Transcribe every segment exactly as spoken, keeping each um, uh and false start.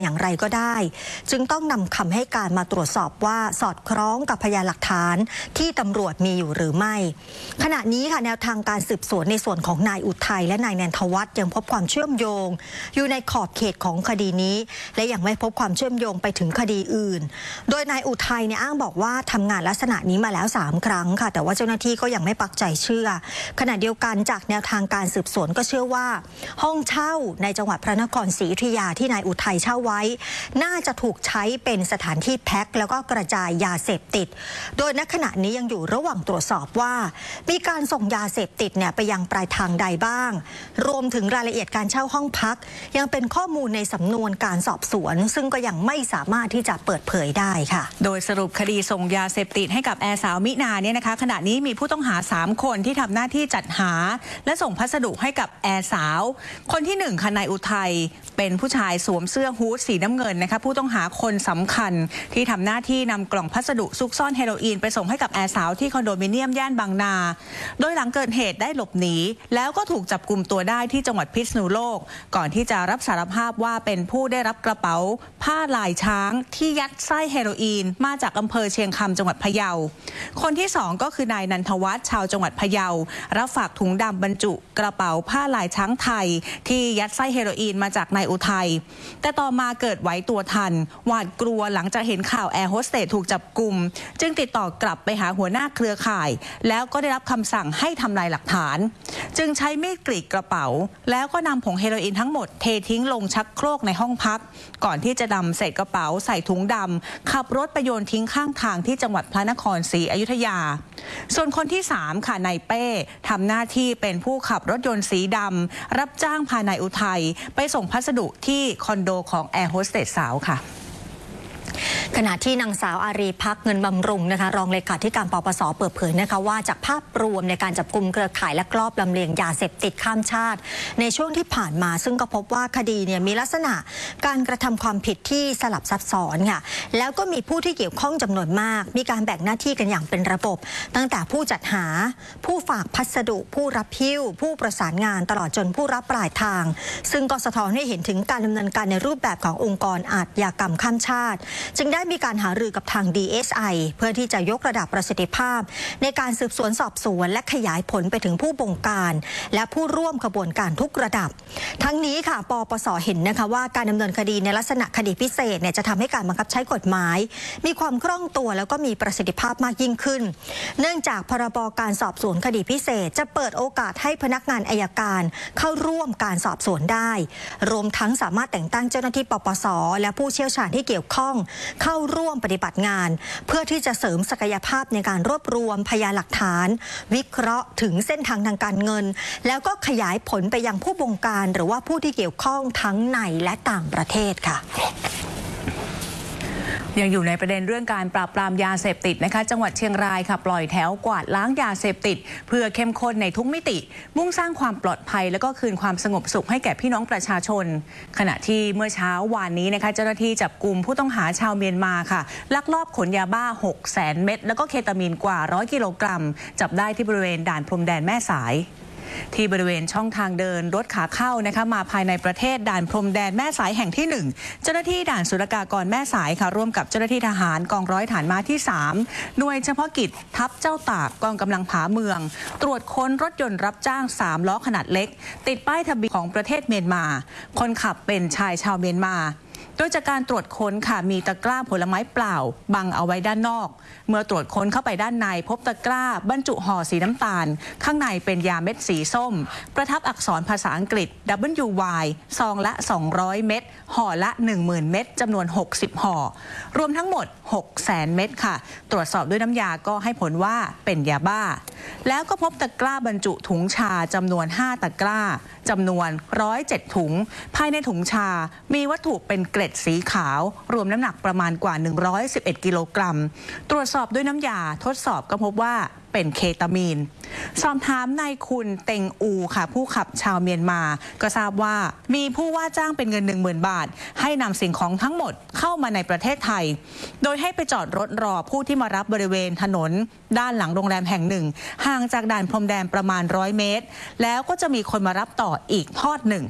อย่างไรก็ได้จึงต้องนำคำให้การมาตรวจสอบว่าสอดคล้องกับพยานหลักฐานที่ตำรวจมีอยู่หรือไม่ขณะนี้ค่ะแนวทางการสืบสวนในส่วนของนายอุทัยและนายแนนทวัฒน์ยังพบความเชื่อมโยงอยู่ในขอบเขตของคดีนี้และยังไม่พบความเชื่อมโยงไปถึงคดีอื่นโดยนายอุทัยเนี่ยอ้างบอกว่าทำงานลักษณะนี้มาแล้วสามครั้งค่ะแต่ว่าเจ้าหน้าที่ก็ยังไม่ปักใจเชื่อขณะเดียวกันจากแนวทางการสืบสวนก็เชื่อว่าห้องเช่าในจังหวัดพระนครศรีอยุธยาที่นายอุทัยเช่าไว้น่าจะถูกใช้เป็นสถานที่แพ็คแล้วก็กระจายยาเสพติดโดยณขณะนี้ยังอยู่ระหว่างตรวจสอบว่ามีการส่งยาเสพติดเนี่ยไปยังปลายทางใดบ้างรวมถึงรายละเอียดการเช่าห้องพักยังเป็นข้อมูลในสำนวนการสอบสวนซึ่งก็ยังไม่สามารถที่จะเปิดเผยได้ค่ะโดยสรุปคดีส่งยาเสพติดให้กับแอร์สาวมินาเนี่ยนะคะขณะนี้มีผู้ต้องหาสามคนที่ทำหน้าที่จัดหาและส่งพัสดุให้กับแอร์สาวคนที่หนึ่งค่ะนายอุทัยเป็นผู้ชายสวมเสื้อฮู้ดสีน้ำเงินนะคะผู้ต้องหาคนสำคัญที่ทำหน้าที่นำกล่องพัสดุซุกซ่อนเฮโรอีนไปส่งให้กับแอร์สาวที่คอนโดมิเนียมย่านบางนาโดยหลังเกิดเหตุได้หลบหนีแล้วก็ถูกจับกุมตัวได้ที่จังหวัดพิษณุโลกก่อนที่จะรับสารภาพว่าเป็นผู้ได้รับกระเป๋าผ้าลายช้างที่ยัดไส้เฮโรอีนมาจากอำเภอเชียงคำจังหวัดพะเยาคนที่สองก็คือนายนันทวัฒน์ชาวจังหวัดพะเยารับฝากถุงดำบรรจุกระเป๋าผ้าลายช้างไทยที่ยัดไส้เฮโรอีนมาจากนายอุทัยแต่ต่อมาเกิดไหวตัวทันหวาดกลัวหลังจากเห็นข่าวแอร์โฮสเตสถูกจับกุมจึงติดต่อกลับไปหาหัวหน้าเครือข่ายแล้วก็ได้รับคำสั่งให้ทำลายหลักฐานจึงใช้มีดกรีดกระเป๋าแล้วก็นำผงเฮโรอีนทั้งหมดเททิ้งลงชักโครกในห้องพักก่อนที่จะนำเศษกระเป๋าใส่ถุงดำขับรถไปโยนทิ้งข้างทางที่จังหวัดพระนครศรีอยุธยาส่วนคนที่สามค่ะนายเป้ทำหน้าที่เป็นผู้ขับรถยนต์สีดำรับจ้างพานายอุทัยไปส่งพัสดุที่คอนโดของแอร์โฮสเตสสาวค่ะขณะที่นางสาวอารีพักเงินบำรุงนะคะรองเลขาธิการปปสเปิดเผยนะคะว่าจากภาพรวมในการจับกุมเครือข่ายและกลอบลำเลียงยาเสพติดข้ามชาติในช่วงที่ผ่านมาซึ่งก็พบว่าคดีเนี่ยมีลักษณะการกระทำความผิดที่สลับซับซ้อนค่ะแล้วก็มีผู้ที่เกี่ยวข้องจำนวนมากมีการแบ่งหน้าที่กันอย่างเป็นระบบตั้งแต่ผู้จัดหาผู้ฝากพัสดุผู้รับหิ้วผู้ประสานงานตลอดจนผู้รับปลายทางซึ่งก็สะท้อนให้เห็นถึงการดำเนินการในรูปแบบขององค์กรอาชญากรรมข้ามชาติจึงได้มีการหารือกับทาง ดี เอส ไอ เพื่อที่จะยกระดับประสิทธิภาพในการสืบสวนสอบสวนและขยายผลไปถึงผู้บงการและผู้ร่วมขบวนการทุกระดับทั้งนี้ค่ะปปสเห็นนะคะว่าการดำเนินคดีในลักษณะคดีพิเศษเนี่ยจะทำให้การบังคับใช้กฎหมายมีความคล่องตัวแล้วก็มีประสิทธิภาพมากยิ่งขึ้นเนื่องจากพรบการสอบสวนคดีพิเศษจะเปิดโอกาสให้พนักงานอัยการเข้าร่วมการสอบสวนได้รวมทั้งสามารถแต่งตั้งเจ้าหน้าที่ปปสและผู้เชี่ยวชาญที่เกี่ยวข้องเข้าร่วมปฏิบัติงานเพื่อที่จะเสริมศักยภาพในการรวบรวมพยานหลักฐานวิเคราะห์ถึงเส้นทางทางการเงินแล้วก็ขยายผลไปยังผู้บงการหรือว่าผู้ที่เกี่ยวข้องทั้งในและต่างประเทศค่ะยังอยู่ในประเด็นเรื่องการปราบปรามยาเสพติดนะคะจังหวัดเชียงรายค่ะปล่อยแถวกวาดล้างยาเสพติดเพื่อเข้มข้นในทุกมิติมุ่งสร้างความปลอดภัยและก็คืนความสงบสุขให้แก่พี่น้องประชาชนขณะที่เมื่อเช้าวานนี้นะคะเจ้าหน้าที่จับกุมผู้ต้องหาชาวเมียนมาค่ะลักลอบขนยาบ้า หกแสน เม็ดแล้วก็เคตามีนกว่าร้อยกิโลกรัมจับได้ที่บริเวณด่านพรมแดนแม่สายที่บริเวณช่องทางเดินรถขาเข้านะคะมาภายในประเทศด่านพรมแดนแม่สายแห่งที่หนึ่งเจ้าหน้าที่ด่านศุลกากรแม่สายค่ะร่วมกับเจ้าหน้าที่ทหารกองร้อยฐานม้าที่สามหน่วยเฉพาะกิจทัพเจ้าตากกองกำลังผาเมืองตรวจค้นรถยนต์รับจ้างสามล้อขนาดเล็กติดป้ายทะเบียนของประเทศเมียนมาคนขับเป็นชายชาวเมียนมาโดยจากการตรวจค้นค่ะมีตะกร้าผลไม้เปล่าบังเอาไว้ด้านนอกเมื่อตรวจค้นเข้าไปด้านในพบตะกร้าบรรจุห่อสีน้ำตาลข้างในเป็นยาเม็ดสีส้มประทับอักษรภาษาอังกฤษ ดับเบิลยู วาย ซองละสองร้อยเม็ดห่อละ หนึ่งหมื่น เม็ดจำนวนหกสิบห่อรวมทั้งหมด หกแสน เม็ดค่ะตรวจสอบด้วยน้ำยาก็ให้ผลว่าเป็นยาบ้าแล้วก็พบตะกร้าบรรจุถุงชาจำนวนห้าตะกร้าจำนวนหนึ่งร้อยเจ็ดถุงภายในถุงชามีวัตถุเป็นเกล็ดสีขาวรวมน้ำหนักประมาณกว่าหนึ่งร้อยสิบเอ็ดกิโลกรัมตรวจสอบด้วยน้ำยาทดสอบก็พบว่าเป็นเคตามีนสอบถามนายคุณเต็งอูค่ะผู้ขับชาวเมียนมาก็ทราบว่ามีผู้ว่าจ้างเป็นเงิน หนึ่งหมื่น บาทให้นำสิ่งของทั้งหมดเข้ามาในประเทศไทยโดยให้ไปจอดรถรอผู้ที่มารับบริเวณถนนด้านหลังโรงแรมแห่งหนึ่งห่างจากด่านพรมแดนประมาณร้อยเมตรแล้วก็จะมีคนมารับต่ออีกทอดหนึ่ง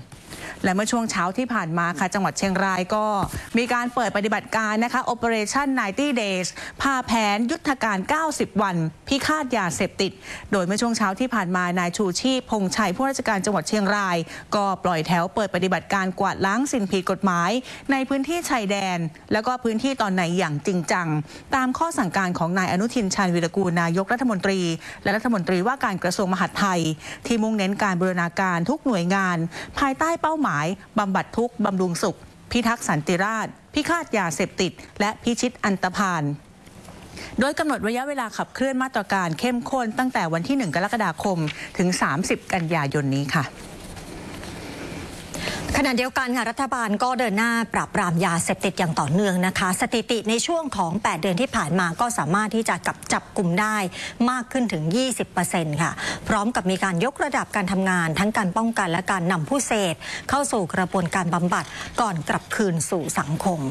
และเมื่อช่วงเช้าที่ผ่านมาค่ะจังหวัดเชียงรายก็มีการเปิดปฏิบัติการนะคะ Operation ไนน์ตี้ Days พาแผนยุทธการ เก้าสิบ วันพิฆาตยาเสพติดโดยเมื่อช่วงเช้าที่ผ่านมานายชูชีพพงษ์ชัยผู้ราชการจังหวัดเชียงรายก็ปล่อยแถวเปิดปฏิบัติการกวาดล้างสิ่งผิดกฎหมายในพื้นที่ชายแดนแล้วก็พื้นที่ตอนไหนอย่างจริงจังตามข้อสั่งการของนายอนุทินชาญวีรกูลนายกรัฐมนตรีและรัฐมนตรีว่าการกระทรวงมหาดไทยที่มุ่งเน้นการบูรณาการทุกหน่วยงานภายใต้เป้าหมายบำบัดทุกข์บำรุงสุขพิทักษ์สันติราษฎร์พิฆาตยาเสพติดและพิชิตอันตพาลโดยกำหนดระยะเวลาขับเคลื่อนมาตรการเข้มข้นตั้งแต่วันที่หนึ่งกรกฎาคมถึงสามสิบกันยายนนี้ค่ะขณะเดียวกันค่ะรัฐบาลก็เดินหน้าปราบปรามยาเสพติดอย่างต่อเนื่องนะคะสถิติในช่วงของแปดเดือนที่ผ่านมาก็สามารถที่จะกับจับกลุ่มได้มากขึ้นถึง ยี่สิบเปอร์เซ็นต์ ค่ะพร้อมกับมีการยกระดับการทำงานทั้งการป้องกันและการนำผู้เสพเข้าสู่กระบวนการบำบัดก่อนกลับคืนสู่สังคม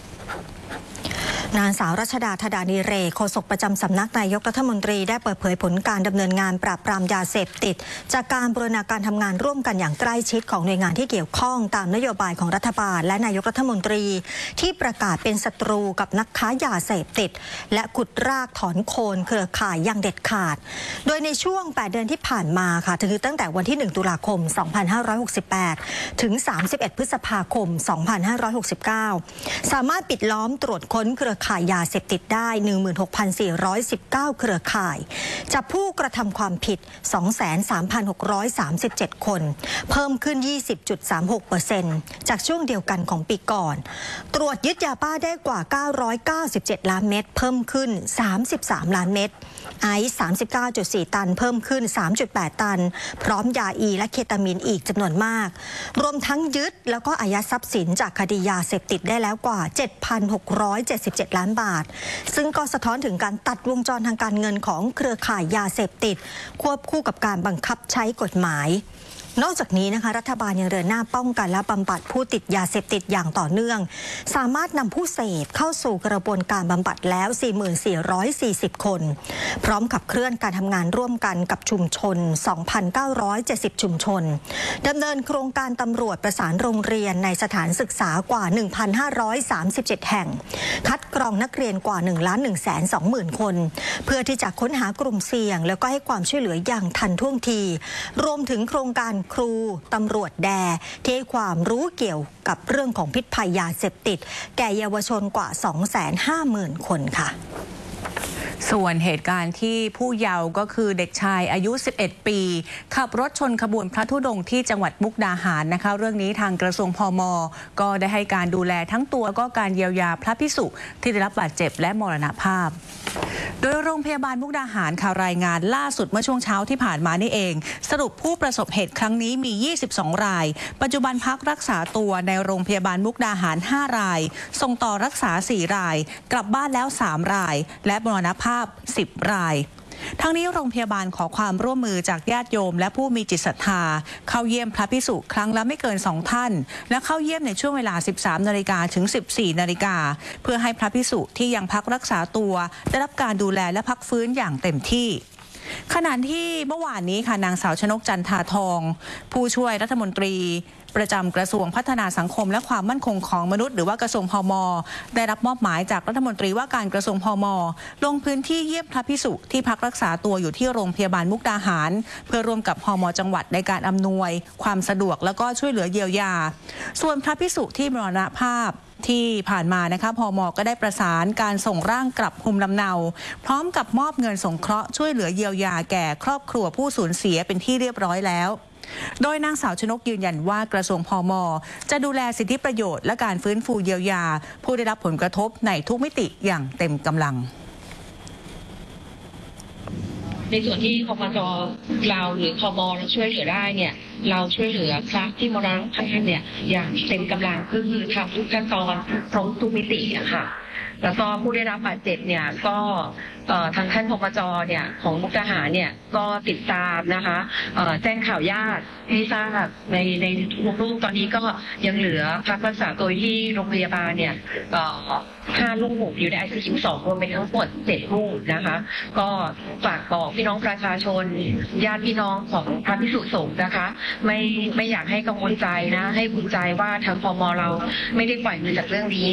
นางสาวรัชดาธดานิเรศโฆษกประจำสำนักนายกรัฐมนตรีได้เปิดเผยผลการดำเนินงานปราบปรามยาเสพติดจากการบูรณาการทำงานร่วมกันอย่างใกล้ชิดของหน่วยงานที่เกี่ยวข้องตามนโยบายของรัฐบาลและนายกรัฐมนตรีที่ประกาศเป็นศัตรูกับนักค้ายาเสพติดและขุดรากถอนโคนเครือข่ายอย่างเด็ดขาดโดยในช่วงแปดเดือนที่ผ่านมาค่ะคือตั้งแต่วันที่หนึ่งตุลาคมสองพันห้าร้อยหกสิบแปดถึงสามสิบเอ็ดพฤษภาคมสองพันห้าร้อยหกสิบเก้าสามารถปิดล้อมตรวจค้นเครือข่ายยาเสพติดได้ หนึ่งหมื่นหกพันสี่ร้อยสิบเก้า เครือข่ายจับผู้กระทำความผิด สองแสนสามพันหกร้อยสามสิบเจ็ด คนเพิ่มขึ้น ยี่สิบจุดสามหกเปอร์เซ็นต์ จากช่วงเดียวกันของปีก่อนตรวจยึดยาบ้าได้กว่าเก้าร้อยเก้าสิบเจ็ดล้านเม็ดเพิ่มขึ้นสามสิบสามล้านเม็ดไอซ์ สามสิบเก้าจุดสี่ ตันเพิ่มขึ้น สามจุดแปด ตันพร้อมยาอีและเคตามีนอีกจำนวนมากรวมทั้งยึดแล้วก็อายัดทรัพย์สินจากคดียาเสพติดได้แล้วกว่า เจ็ดพันหกร้อยเจ็ดสิบเจ็ด ล้านบาทซึ่งก็สะท้อนถึงการตัดวงจรทางการเงินของเครือข่ายยาเสพติดควบคู่กับการบังคับใช้กฎหมายนอกจากนี้นะคะรัฐบาลยังเดินหน้าป้องกันและบำบัดผู้ติดยาเสพติดอย่างต่อเนื่องสามารถนำผู้เสพเข้าสู่กระบวนการบำบัดแล้ว สี่หมื่นสี่ร้อยสี่สิบ คนพร้อมขับเคลื่อนการทำงานร่วมกันกับชุมชน สองพันเก้าร้อยเจ็ดสิบ ชุมชนดำเนินโครงการตำรวจประสานโรงเรียนในสถานศึกษากว่า หนึ่งพันห้าร้อยสามสิบเจ็ด แห่งคัดกรองนักเรียนกว่า หนึ่งล้านหนึ่งแสนสองหมื่น คนเพื่อที่จะค้นหากลุ่มเสี่ยงแล้วก็ให้ความช่วยเหลืออย่างทันท่วงทีรวมถึงโครงการครูตำรวจแดที่ให้ความรู้เกี่ยวกับเรื่องของพิษภัยยาเสพติดแก่เยาวชนกว่า สองแสนห้าหมื่น คนค่ะส่วนเหตุการณ์ที่ผู้เยาว์ก็คือเด็กชายอายุสิบเอ็ดปีขับรถชนขบวนพระธุดงค์ที่จังหวัดมุกดาหารนะคะเรื่องนี้ทางกระทรวงพม.ก็ได้ให้การดูแลทั้งตัวก็การเยียวยาพระภิกษุที่ได้รับบาดเจ็บและมรณภาพโดยโรงพยาบาลมุกดาหารข่าวรายงานล่าสุดเมื่อช่วงเช้าที่ผ่านมานี่เองสรุปผู้ประสบเหตุครั้งนี้มียี่สิบสองรายปัจจุบันพักรักษาตัวในโรงพยาบาลมุกดาหารห้ารายส่งต่อรักษาสี่รายกลับบ้านแล้วสามรายและมรณภาพสิบรายทั้งนี้โรงพยาบาลขอความร่วมมือจากญาติโยมและผู้มีจิตศรัทธาเข้าเยี่ยมพระภิกษุครั้งละไม่เกินสองท่านและเข้าเยี่ยมในช่วงเวลา สิบสามนาฬิกา ถึง สิบสี่นาฬิกาเพื่อให้พระภิกษุที่ยังพักรักษาตัวได้รับการดูแลและพักฟื้นอย่างเต็มที่ขณะที่เมื่อวานนี้ค่ะนางสาวชนกจันทาทองผู้ช่วยรัฐมนตรีประจำกระทรวงพัฒนาสังคมและความมั่นคงของมนุษย์หรือว่ากระทรวงพม.ได้รับมอบหมายจากรัฐมนตรีว่าการกระทรวงพม.ลงพื้นที่เยี่ยมพระภิกษุที่พักรักษาตัวอยู่ที่โรงพยาบาลมุกดาหารเพื่อร่วมกับพม.จังหวัดในการอำนวยความสะดวกแล้วก็ช่วยเหลือเยียวยาส่วนพระภิกษุที่มรณภาพที่ผ่านมานะคะพม.ก็ได้ประสานการส่งร่างกลับภูมิลำเนาพร้อมกับมอบเงินสงเคราะห์ช่วยเหลือเยียวยาแก่ครอบครัวผู้สูญเสียเป็นที่เรียบร้อยแล้วโดยนางสาวชนกยืนยันว่ากระทรวงพม.จะดูแลสิทธิประโยชน์และการฟื้นฟูเยียวยาผู้ได้รับผลกระทบในทุกมิติอย่างเต็มกำลังในส่วนที่คปจ.เราหรือคม.เราช่วยเหลือได้เนี่ยเราช่วยเหลือพระที่มรณภาพเนี่ยอย่างเต็มกำลังก็คือทำทุกขั้นตอนครบทุกมิติอะค่ะแล้วก็ผู้ได้รับบาดเจ็บเนี่ยก็ทางท่านคปจ.เนี่ยของมุกดาหารเนี่ยก็ติดตามนะคะแจ้งข่าวญาติให้ทราบในในทุกรูปตอนนี้ก็ยังเหลือพักรักษาตัวที่โรงพยาบาลเนี่ยห้าลูกอยู่ใน ไอ ซี ยู สองรวมเป็นทั้งหมดเจ็ดลูกนะคะก็ฝากบอกพี่น้องประชาชนญาติพี่น้องของพระภิกษุสงฆ์นะคะไม่ไม่อยากให้กังวลใจนะให้ภูมิใจว่าทางพมเราไม่ได้ปล่อยมือจากเรื่องนี้